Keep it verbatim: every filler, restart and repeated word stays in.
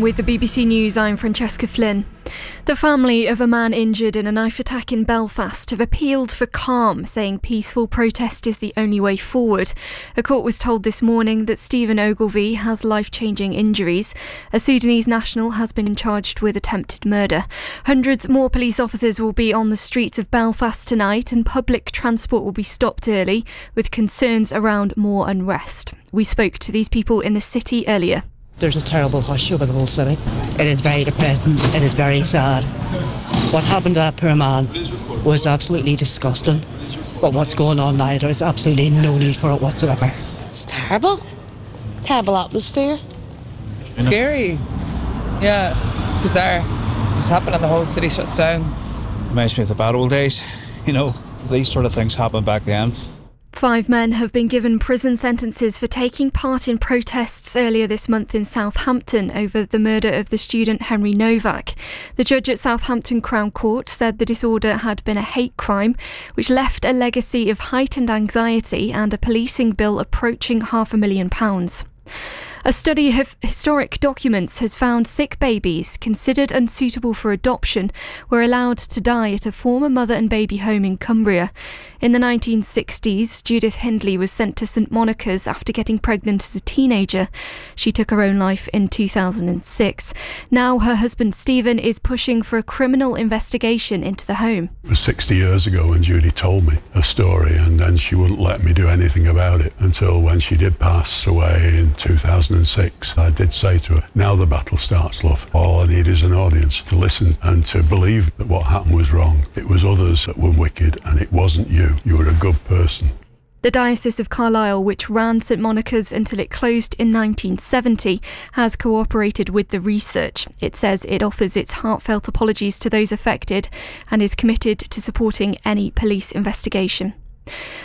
With the B B C News, I'm Francesca Flynn. The family of a man injured in a knife attack in Belfast have appealed for calm, saying peaceful protest is the only way forward. A court was told this morning that Stephen Ogilvie has life-changing injuries. A Sudanese national has been charged with attempted murder. Hundreds more police officers will be on the streets of Belfast tonight, and public transport will be stopped early, with concerns around more unrest. We spoke to these people in the city earlier. There's a terrible hush over the whole city. It is very depressing. It is very sad. What happened to that poor man was absolutely disgusting. But what's going on now, there is absolutely no need for it whatsoever. It's terrible. Terrible atmosphere. Scary. Yeah, it's bizarre. This happened and the whole city shuts down. Reminds me of the bad old days. You know, these sort of things happened back then. Five men have been given prison sentences for taking part in protests earlier this month in Southampton over the murder of the student Henry Novak. The judge at Southampton Crown Court said the disorder had been a hate crime, which left a legacy of heightened anxiety and a policing bill approaching half a million pounds. A study of historic documents has found sick babies considered unsuitable for adoption were allowed to die at a former mother and baby home in Cumbria. In the nineteen sixties, Judith Hindley was sent to St Monica's after getting pregnant as a teenager. She took her own life in two thousand six. Now her husband Stephen is pushing for a criminal investigation into the home. It was sixty years ago when Judy told me her story, and then she wouldn't let me do anything about it until when she did pass away in two thousand six. I did say to her, now the battle starts, love. All I need is an audience to listen and to believe that what happened was wrong. It was others that were wicked and it wasn't you. You were a good person. The Diocese of Carlisle, which ran St Monica's until it closed in nineteen seventy, has cooperated with the research. It says it offers its heartfelt apologies to those affected and is committed to supporting any police investigation.